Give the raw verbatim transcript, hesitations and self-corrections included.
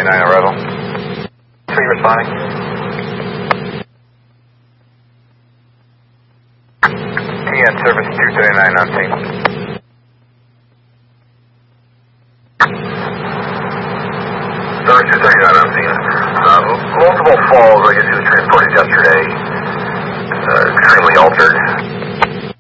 thirty-nine arrival. Three responding. T N service two thirty-nine on scene. Service two thirty-nine on scene. Uh, multiple falls, I guess he was transported yesterday.